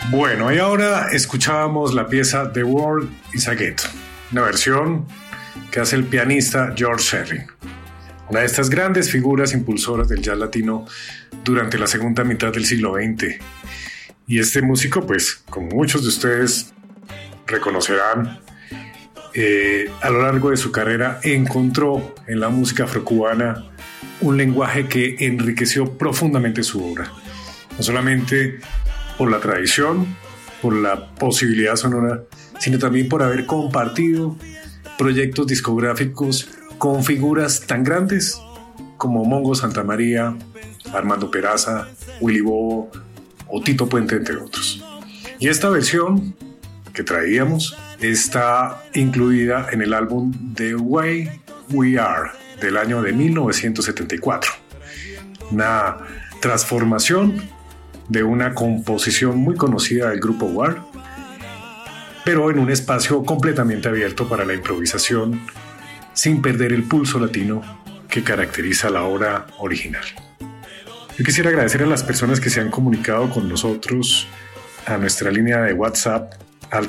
Bueno, y ahora escuchábamos la pieza The World is a Ghetto, una versión que hace el pianista George Shearing, una de estas grandes figuras impulsoras del jazz latino durante la segunda mitad del siglo XX. Y este músico, pues, como muchos de ustedes reconocerán, a lo largo de su carrera encontró en la música afrocubana un lenguaje que enriqueció profundamente su obra, no solamente por la tradición, por la posibilidad sonora, sino también por haber compartido proyectos discográficos con figuras tan grandes como Mongo Santamaría, Armando Peraza, Willy Bobo o Tito Puente, entre otros. Y esta versión que traíamos está incluida en el álbum The Way We Are del año de 1974. Una transformación de una composición muy conocida del grupo War, pero en un espacio completamente abierto para la improvisación, sin perder el pulso latino que caracteriza la obra original. Yo quisiera agradecer a las personas que se han comunicado con nosotros a nuestra línea de WhatsApp al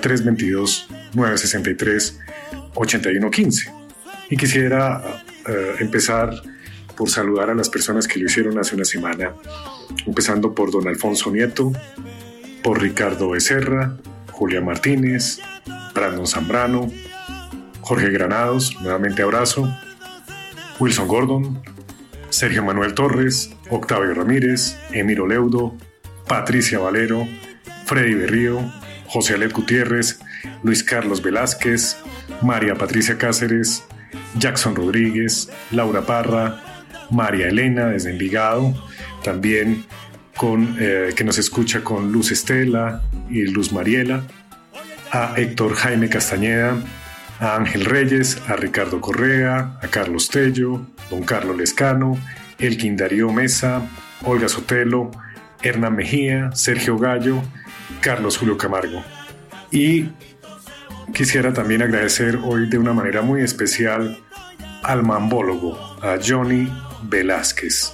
322-963-8115. Y quisiera empezar por saludar a las personas que lo hicieron hace una semana, empezando por don Alfonso Nieto, por Ricardo Becerra, Julia Martínez, Brandon Zambrano, Jorge Granados, nuevamente abrazo, Wilson Gordon, Sergio Manuel Torres, Octavio Ramírez, Emiro Leudo, Patricia Valero, Freddy Berrío, José Alet Gutiérrez, Luis Carlos Velázquez, María Patricia Cáceres, Jackson Rodríguez, Laura Parra, María Elena desde Envigado, también que nos escucha con Luz Estela y Luz Mariela, a Héctor Jaime Castañeda, a Ángel Reyes, a Ricardo Correa, a Carlos Tello, don Carlos Lescano, Elkin Darío Mesa, Olga Sotelo, Hernán Mejía, Sergio Gallo, Carlos Julio Camargo. Y quisiera también agradecer hoy de una manera muy especial al mambólogo, a Johnny Velázquez,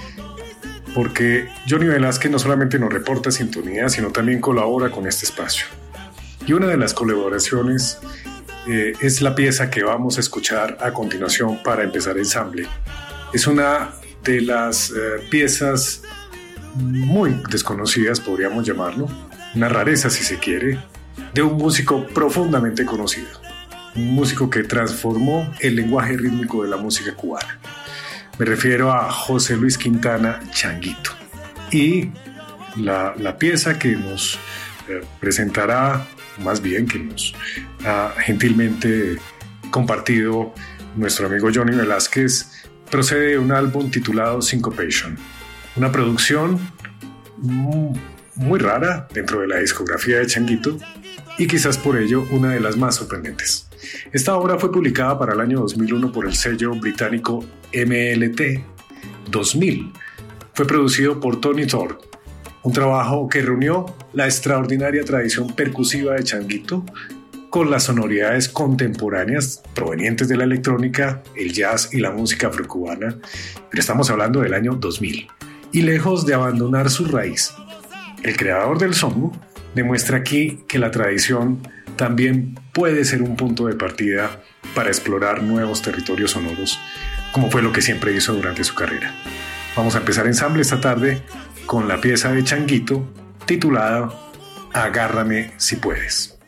porque Johnny Velázquez no solamente nos reporta sintonía, sino también colabora con este espacio. Y una de las colaboraciones es la pieza que vamos a escuchar a continuación para empezar ensamble. Es una de las piezas muy desconocidas, podríamos llamarlo, una rareza si se quiere, de un músico profundamente conocido, un músico que transformó el lenguaje rítmico de la música cubana. Me refiero a José Luis Quintana Changuito. Y la pieza que nos presentará, más bien que nos ha gentilmente compartido nuestro amigo Johnny Velázquez, procede de un álbum titulado Syncopation, una producción muy rara dentro de la discografía de Changuito y quizás por ello una de las más sorprendentes. Esta obra fue publicada para el año 2001 por el sello británico MLT 2000. Fue producido por Tony Thorpe, un trabajo que reunió la extraordinaria tradición percusiva de Changuito con las sonoridades contemporáneas provenientes de la electrónica, el jazz y la música afrocubana, pero estamos hablando del año 2000. Y lejos de abandonar su raíz, el creador del songo demuestra aquí que la tradición también puede ser un punto de partida para explorar nuevos territorios sonoros, como fue lo que siempre hizo durante su carrera. Vamos a empezar ensamble esta tarde con la pieza de Changuito titulada Agárrame si puedes.